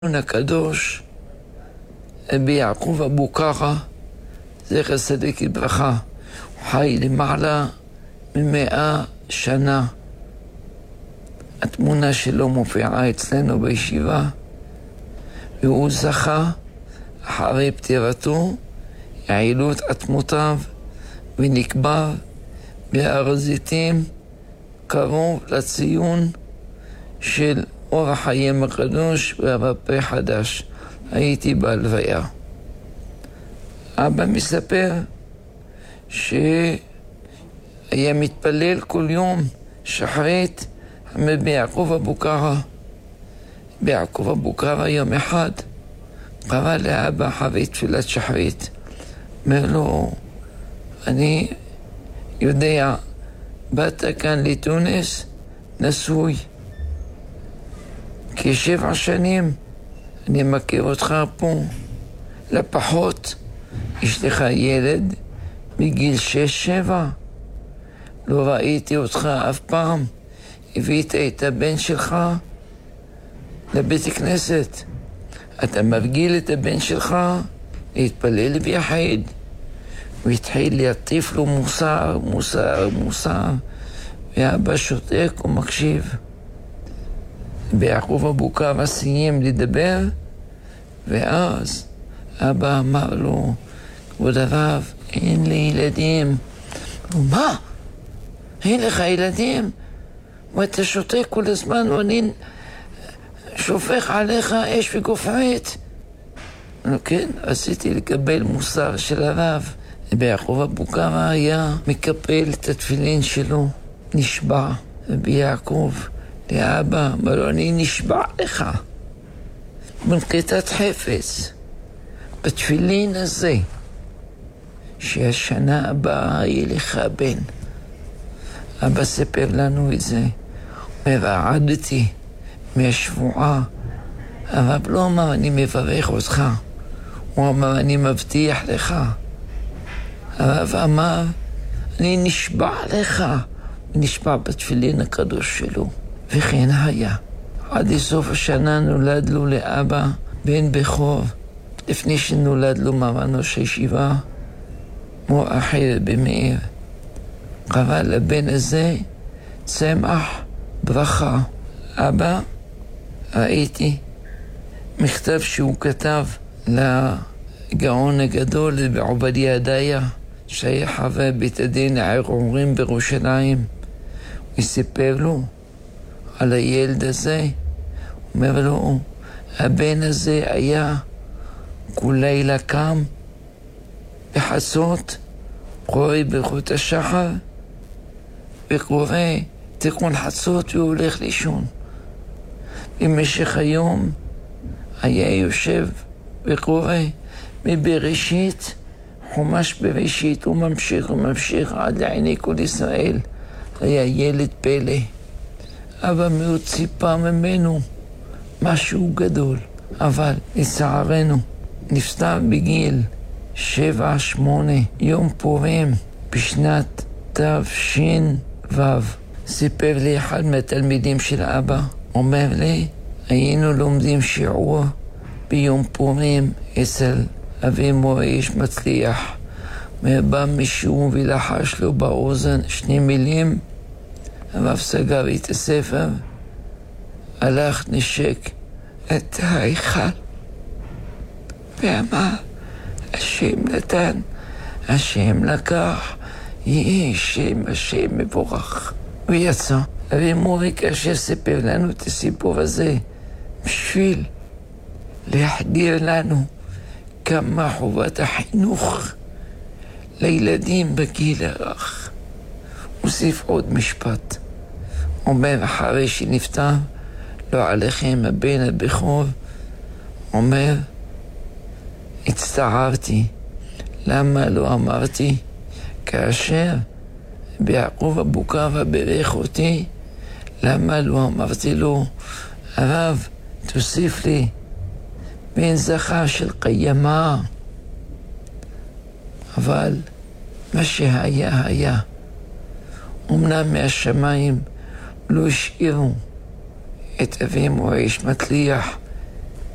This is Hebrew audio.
הקדוש, רבי יעקב אבו קרא, זכר צדיק לברכה, הוא חי למעלה מ100 שנה. התמונה שלו מופיעה אצלנו בישיבה, והוא זכה אחרי פטירתו יעילות עצמותיו ונקבר בהר הזיתים קרוב לציון של אור החיים הקדוש והרפא חדש. הייתי בהלוויה. אבא מספר שהיה מתפלל כל יום שחרית רבי יעקב אבו קרא. רבי יעקב אבו קרא יום אחד קרא לאבא אחרי תפילת שחרית, אומר לו, אני יודע, באת כאן לתונס נשוי כ7 שנים, אני מכיר אותך פה, לפחות יש לך ילד מגיל 6-7, לא ראיתי אותך אף פעם, הבאת את הבן שלך לבית הכנסת, אתה מרגיל את הבן שלך להתפלל ביחד. הוא התחיל להטיף לו מוסר, ואבא שותק ומקשיב. ביעקב אבו קרא סיים לדבר, ואז אבא אמר לו, כבוד הרב, אין לי ילדים. הוא, מה? אין לך ילדים? ואתה שותק כל הזמן, ואני שופך עליך אש וגופרית. כן, רציתי לקבל מוסר של הרב. ביעקב אבו קרא היה מקפל את התפילין שלו, נשבע. וביעקב לאבא אמר לו, אני נשבע לך בנקיטת חפץ בתפילין הזה שהשנה הבאה יהיה לך בן. אבא ספר לנו את זה, ורעדתי מהשבועה. הרב לא אמר אני מברך אותך, הוא אמר אני מבטיח לך. הרב אמר אני נשבע לך, נשבע בתפילין הקדוש שלו. וכן היה. עד לסוף השנה נולד לו לאבא בן בכור. לפני שנולד לו מרן ראש הישיבה, מור אחר במאיר, קרא לבן הזה צמח ברכה. אבא, ראיתי מכתב שהוא כתב לגאון הגדול בעובדיה דיה, שהיה חבר בית הדין הערעורים בירושלים. הוא סיפר לו על הילד הזה, אומר לו, הבן הזה היה כל לילה קם בחצות, קורא ברכות השחר, וקורא תיקון חצות והולך לישון. במשך היום היה יושב וקורא מבראשית, חומש בראשית, וממשיך עד לעיני כל ישראל. היה ילד פלא. אבא מאוד ציפה ממנו משהו גדול, אבל לצערנו נפטר בגיל 7-8, יום פורים בשנת תש"ו. סיפר לי אחד מהתלמידים של אבא, אומר לי, היינו לומדים שיעור ביום פורים אצל אבי מורה איש מצליח, ובא מישהו ולחש לו באוזן 2 מילים, הרב סגר את הספר, הלך נשק את ההיכל ואמר, השם נתן, השם לקח, יהי השם מבורך. ויצא. רבי מורי כאשר סיפר לנו את הסיפור הזה, בשביל להחדיר לנו כמה חובת החינוך לילדים בגיל הרך. הוסיף עוד משפט, אומר אחרי שנפטר, לא עליכם הבן הבכור, אומר, הצטערתי, למה לא אמרתי, כאשר ביעקב אבו קרא ברך אותי, למה לא אמרתי לו, הרב, תוסיף לי בן זכר של קיימה. אבל מה שהיה היה. אמנם מהשמיים לא השאירו את אבי מוריש מצליח